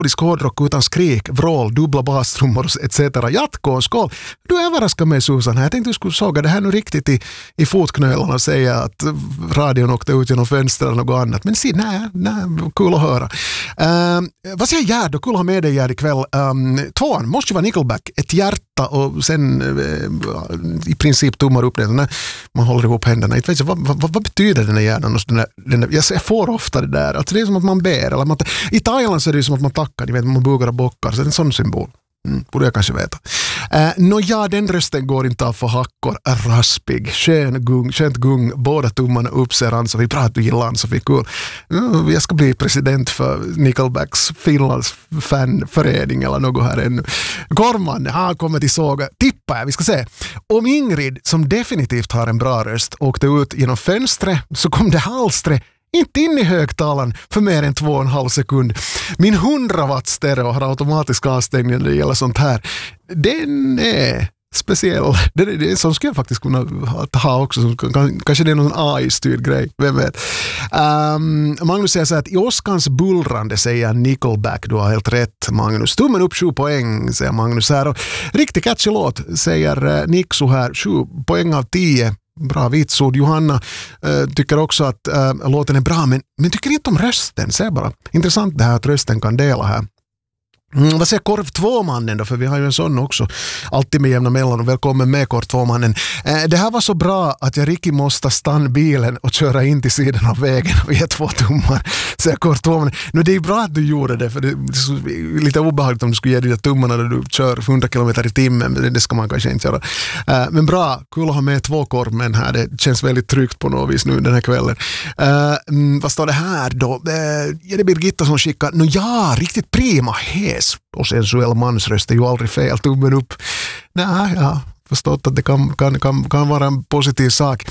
melodisk hårdrock utan skrik, vrål, dubbla bastrummor etc. Jatko och skål. Du överraskar mig, Susan här. Jag tänkte du skulle såga det här nu riktigt i fotknölarna och säga att radion åkte ut genom fönster eller något annat. Men nej, kul att höra. Vad säger Gerd? Och kul att ha med dig Gerd ikväll. Tvåan måste ju vara Nickelback. Ett hjärta och sen i princip tummar upp det. Man håller ihop händerna. Jag vet inte, vad betyder den här hjärnan? Jag får ofta det där. Alltså det är som att man ber. Eller i Thailand så är det som att man tackar. Ni vet, man bugar och bockar. Så det är en sån symbol. Borde jag kanske veta. Den rösten går inte av för hackor. Raspig, skönt gung, båda tummarna upp ser Ann-Sofie. Bra att du gillar Ann-Sofie, cool. Jag ska bli president för Nickelbacks Finlands fanförening eller något här ännu. Gorman, han kommer till såga. Tippar jag, vi ska se. Om Ingrid, som definitivt har en bra röst, åkte ut genom fönstret så kom det halstre inte in i högtalaren för mer än 2,5 sekund. Min 100 watt stereo har automatisk avstängning när det gäller sånt här. Den är speciell. Det är som skulle jag faktiskt kunna ha också. Kanske det är någon AI-styrd grej. Vem vet. Magnus säger så här att i Oskans bullrande säger Nickelback. Du har helt rätt, Magnus. Tummen upp 7 poäng, säger Magnus här. Och riktigt catchy låt, säger Nixo här. 7 poäng av 10. Bra vitsord. Johanna tycker också att låten är bra, men tycker inte om rösten. Säg bara. Intressant det här att rösten kan dela här. Vad säger Korv 2-mannen då? För vi har ju en sån också. Alltid med jämna mellan och välkommen med Korv 2-mannen. Det här var så bra att jag Ricky måste stanna bilen och köra in till sidan av vägen och ge 2 tummar. Säger Korv 2-mannen. Nu det är bra att du gjorde det, för det är lite obehagligt om du skulle ge de tummarna när du kör 100 km i timmen. Det ska man kanske inte göra. Men bra, kul att ha med 2 korvmän här. Det känns väldigt tryggt på något vis nu den här kvällen. Vad står det här då? Det är Birgitta som skickar. Riktigt prima hes. Och sensuell mansröst är ju aldrig fel. Tummen upp. Nej, jag har förstått att det kan vara en positiv sak.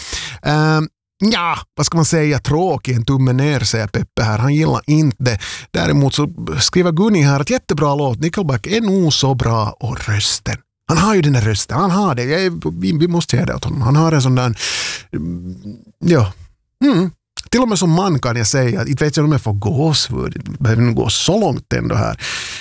Vad ska man säga? Tråkig, en tumme ner, säger Peppe här. Han gillar inte. Däremot så skriver Gunni här att jättebra låt. Nickelback är nog så bra och rösten. Han har ju den där rösten. Han har det. Vi måste ge det åt honom. Han har en sån där... Till och med som man kan jag säga att inte vet jag om jag får gåshud. Det behöver nog gå så långt ändå här.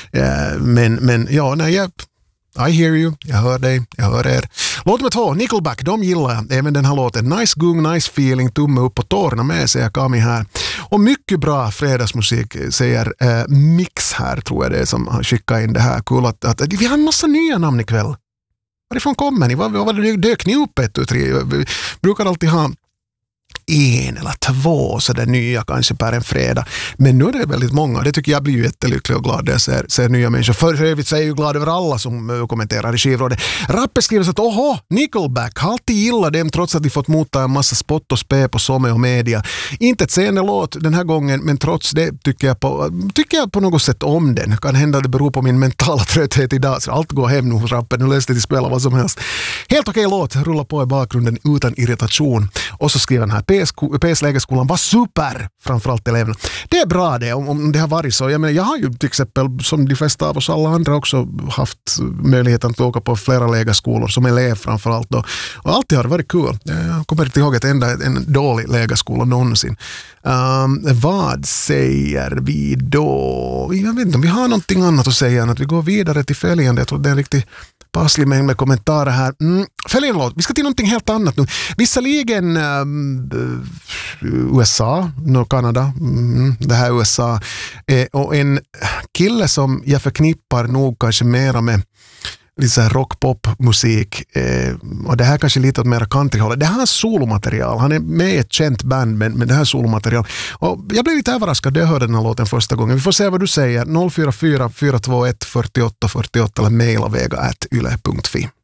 I hear you. Jag hör dig. Jag hör er. Låt med 2. Nickelback. De gillar jag. Även den här låten. Nice gung, nice feeling. Tumme upp och tårna med, säger Kami här. Och mycket bra fredagsmusik, säger Mix här, tror jag det är, som har skickat in det här. Cool att vi har en massa nya namn ikväll. Varifrån kommer ni? Vad dök ni upp 1 och 3? Vi brukar alltid ha 1 eller 2 så där nya kanske per en fredag. Men nu är det väldigt många. Det tycker jag blir ju jättelycklig och glad när jag ser nya människor. För övrigt så är jag ju glad över alla som kommenterar i skivrådet. Rappe skriver så att Nickelback, har alltid gillat dem trots att de fått motta en massa spott och spä på somme och media. Inte ett seende låt den här gången, men trots det tycker jag på något sätt om den. Kan hända att det beror på min mentala trötthet idag, så allt går hem nu hos Rappen. Nu läste de spela vad som helst. Helt okej låt, rulla på i bakgrunden utan irritation. Och så skriver han här PS-lägerskolan var super, framförallt eleverna. Det är bra det, om det har varit så. Jag har ju till exempel, som de flesta av oss alla andra också, haft möjligheten att åka på flera lägerskolor som elev framförallt då. Och alltid har det varit kul. Jag kommer inte ihåg en dålig lägerskola någonsin. Vad säger vi då? Jag vet inte om vi har någonting annat att säga än att vi går vidare till följande. Jag tror det är en riktigt passlig mängd med kommentarer här. Följande låt. Vi ska till någonting helt annat nu. Visserligen USA, Kanada, det här USA. Och en kille som jag förknippar nog kanske mera med lite så här rock-pop-musik. Och det här kanske lite åt mera countryhållet. Det här är solomaterial. Han är med i ett känt band, men det här är solomaterial. Och jag blev lite överraskad när jag hörde den här låten första gången. Vi får se vad du säger. 044 421 48 48 eller mejla vega@yle.fi.